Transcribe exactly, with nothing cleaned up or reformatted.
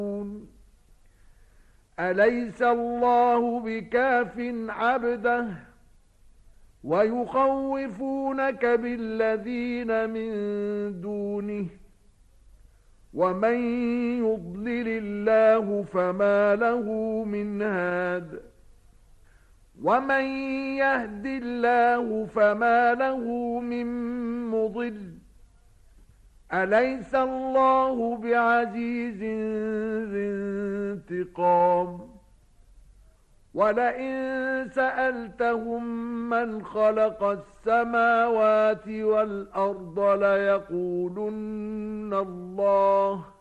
أليس الله بكاف عبده ويخوفونك بالذين من دونه ومن يضلل الله فما له من هاد ومن يهد الله فما له من مضل أليس الله بعزيز ذي انتقام ولئن سألتهم من خلق السماوات والأرض ليقولن الله